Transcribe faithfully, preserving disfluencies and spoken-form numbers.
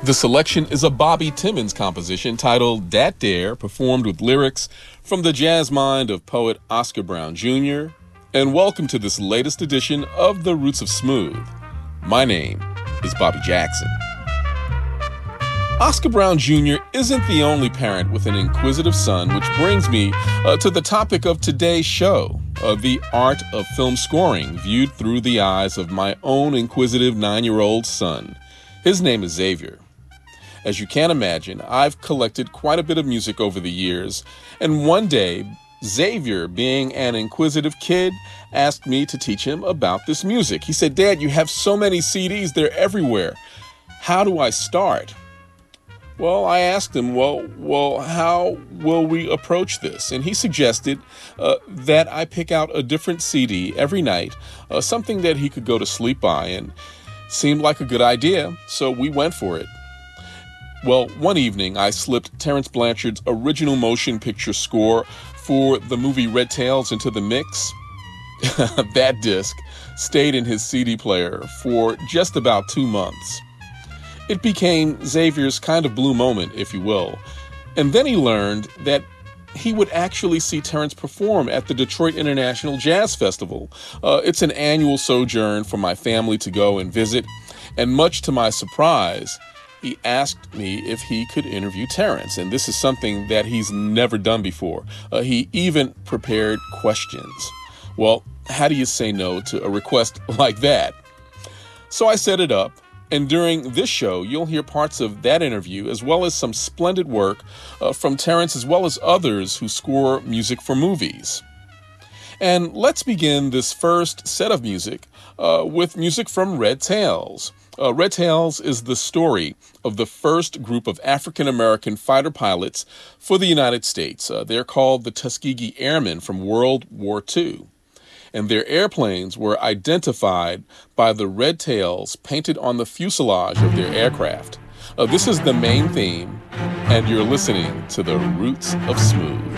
The selection is a Bobby Timmons composition titled Dat Dare, performed with lyrics from the jazz mind of poet Oscar Brown Junior And welcome to this latest edition of The Roots of Smooth. My name is Bobby Jackson. Oscar Brown Junior isn't the only parent with an inquisitive son, which brings me uh, to the topic of today's show, uh, the art of film scoring, viewed through the eyes of my own inquisitive nine-year-old son. His name is Xavier. As you can imagine, I've collected quite a bit of music over the years, and one day, Xavier, being an inquisitive kid, asked me to teach him about this music. He said, "Dad, you have so many C Ds, they're everywhere. How do I start?" Well, I asked him, well, well, how will we approach this? And he suggested uh, that I pick out a different C D every night, uh, something that he could go to sleep by, and seemed like a good idea, so we went for it. Well, one evening, I slipped Terence Blanchard's original motion picture score for the movie Red Tails into the mix. That disc stayed in his C D player for just about two months. It became Xavier's kind of blue moment, if you will. And then he learned that he would actually see Terence perform at the Detroit International Jazz Festival. Uh, it's an annual sojourn for my family to go and visit. And much to my surprise, he asked me if he could interview Terence. And this is something that he's never done before. Uh, he even prepared questions. Well, how do you say no to a request like that? So I set it up. And during this show, you'll hear parts of that interview, as well as some splendid work uh, from Terence, as well as others who score music for movies. And let's begin this first set of music uh, with music from Red Tails. Uh, Red Tails is the story of the first group of African-American fighter pilots for the United States. Uh, they're called the Tuskegee Airmen from World War Two. And their airplanes were identified by the red tails painted on the fuselage of their aircraft. Uh, this is the main theme, and you're listening to The Roots of Smooth.